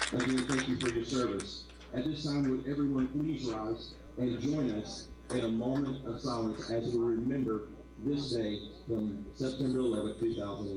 Again, thank you for your service. At this time, would everyone please rise and join us in a moment of silence as we remember this day from September 11th, 2000.